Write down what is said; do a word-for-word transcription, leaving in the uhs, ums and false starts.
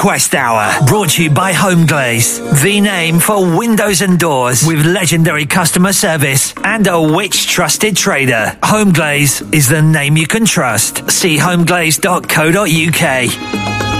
Quest Hour, brought to you by Homeglaze, the name for windows and doors with legendary customer service and a Which trusted trader. Homeglaze is the name you can trust. See homeglaze dot co dot uk.